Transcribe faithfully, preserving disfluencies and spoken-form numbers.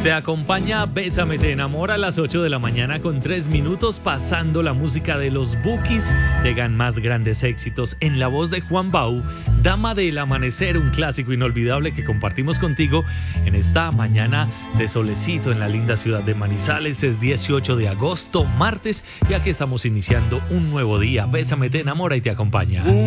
Te acompaña Bésame te enamora a las ocho de la mañana con tres minutos, pasando la música de los Bukis. Llegan más grandes éxitos en la voz de Juan Bau, Dama del Amanecer, un clásico inolvidable que compartimos contigo en esta mañana de solecito en la linda ciudad de Manizales. Es dieciocho de agosto, martes, y aquí estamos iniciando un nuevo día. Bésame te enamora y te acompaña.